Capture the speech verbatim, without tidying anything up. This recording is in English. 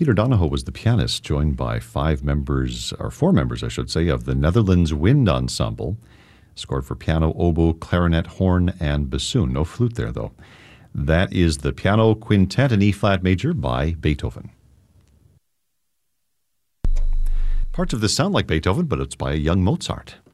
Peter Donahoe was the pianist, joined by five members, or four members, I should say, of the Netherlands Wind Ensemble. Scored for piano, oboe, clarinet, horn, and bassoon. No flute there, though. That is the Piano Quintet in E-flat major by Beethoven. Parts of this sound like Beethoven, but it's by a young Mozart.